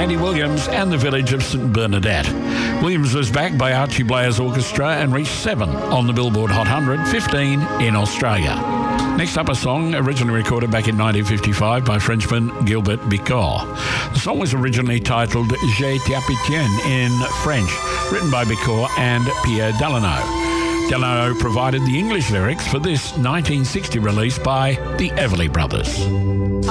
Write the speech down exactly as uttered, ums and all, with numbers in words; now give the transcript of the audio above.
Andy Williams and the village of St Bernadette. Williams was backed by Archie Blairs Orchestra and reached seven on the Billboard Hot one hundred, fifteen in Australia. Next up, a song originally recorded back in nineteen fifty-five by Frenchman Gilbert Bécaud. The song was originally titled Je t'appartiens in French, written by Bécaud and Pierre Delano. Delano provided the English lyrics for this nineteen sixty release by the Everly Brothers.